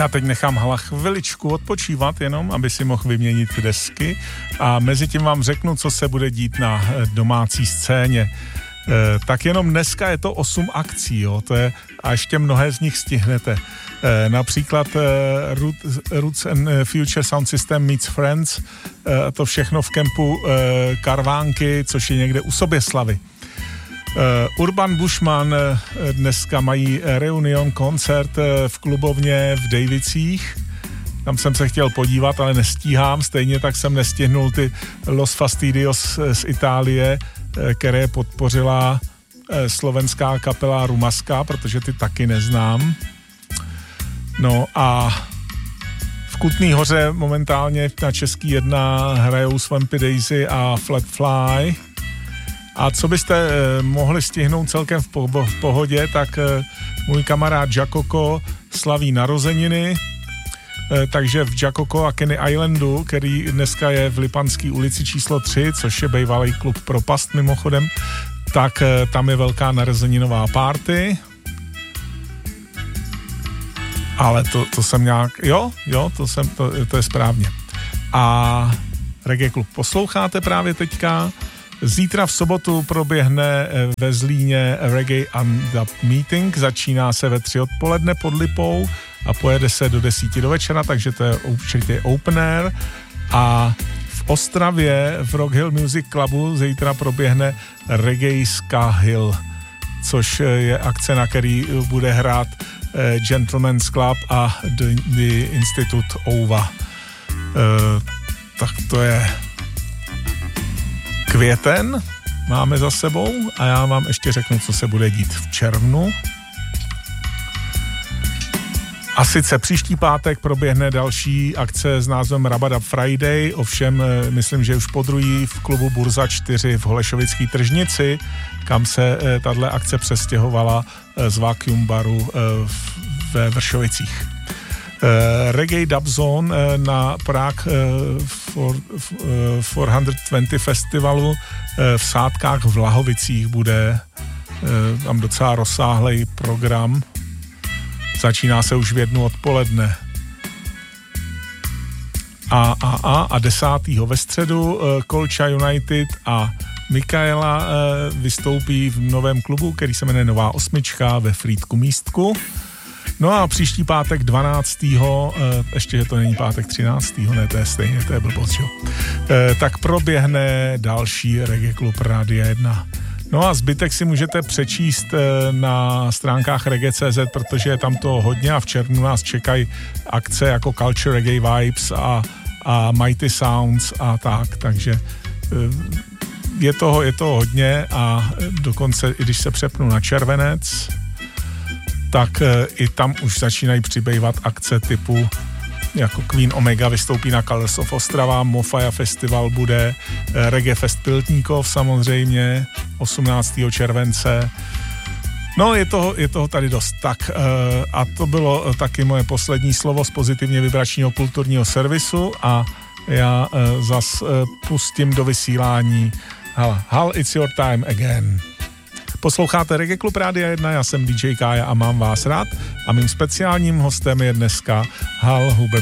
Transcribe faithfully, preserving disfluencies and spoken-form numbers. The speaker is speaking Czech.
Já teď nechám Hala chviličku odpočívat jenom, aby si mohl vyměnit desky a mezi tím vám řeknu, co se bude dít na domácí scéně. E, tak jenom dneska je to osm akcí, jo, to je, a ještě mnohé z nich stihnete. E, například e, Roots and Future Sound System meets Friends, e, to všechno v kempu e, Karvánky, což je někde u Soběslavy. Uh, Urban Bushman uh, dneska mají reunion koncert uh, v klubovně v Davicích. Tam jsem se chtěl podívat, ale nestíhám. Stejně tak jsem nestihnul ty Los Fastidios z Itálie, uh, které podpořila uh, slovenská kapela Rumaska, protože ty taky neznám. No a v Kutný Hoře momentálně na Český jedna hrajou Swampy Daisy a Flat Fly. A co byste eh, mohli stihnout celkem v, po, v pohodě, tak eh, můj kamarád Jakoko slaví narozeniny, eh, takže v Jakoko a Kenny Islandu, který dneska je v Lipanské ulici číslo tři, což je bývalý klub Propast mimochodem, tak eh, tam je velká narozeninová party. Ale to, to jsem nějak, jo, jo, to, jsem, to, to je správně. A Reggae Klub posloucháte právě teďka. Zítra v sobotu proběhne ve Zlíně Reggae and Dub Meeting, začíná se ve tři odpoledne pod Lipou a pojede se do desíti do večera, takže to je určitě open air. A v Ostravě v Rock Hill Music Clubu zítra proběhne Reggae Ska Hill, což je akce, na který bude hrát Gentleman's Club a The, the Institute Ova. E, tak to je květen máme za sebou a já vám ještě řeknu, co se bude dít v červnu. A sice příští pátek proběhne další akce s názvem Rabada Friday, ovšem myslím, že už podruhý v klubu Burza čtyři v Holešovické tržnici, kam se tato akce přestěhovala z Vacuum baru ve Vršovicích. Uh, Reggae Dub Zone uh, na Prague uh, čtyři sta dvacet festivalu uh, v Sádkách v Lahovicích bude uh, tam docela rozsáhlej program. Začíná se už v jednu odpoledne. A, a, a, a desátého ve středu uh, Kolča United a Mikaela uh, vystoupí v novém klubu, který se jmenuje Nová osmička ve Frýdku Místku. No a příští pátek dvanáctého ještě, že to není pátek třináctého ne, to je stejně, to je blbost, jo. E, tak proběhne další Reggae Klub Rádia jedna. No a zbytek si můžete přečíst na stránkách reggae tečka cé zet, protože je tam to hodně a v červnu nás čekají akce jako Culture Reggae Vibes a, a Mighty Sounds a tak, takže je toho, je toho hodně a dokonce, i když se přepnu na červenec, tak e, i tam už začínají přibývat akce typu jako Queen Omega vystoupí na Colors of Ostrava, Mofaya Festival bude, e, Reggae Fest Piltníkov samozřejmě, osmnáctého července. No, je toho, je toho tady dost. Tak e, a to bylo taky moje poslední slovo z pozitivně vibračního kulturního servisu a já e, zas e, pustím do vysílání Hal, Hal, it's your time again. Posloucháte Reggae Klub Rádia jedna, já jsem dý džej Kája a mám vás rád a mým speciálním hostem je dneska Hal Huber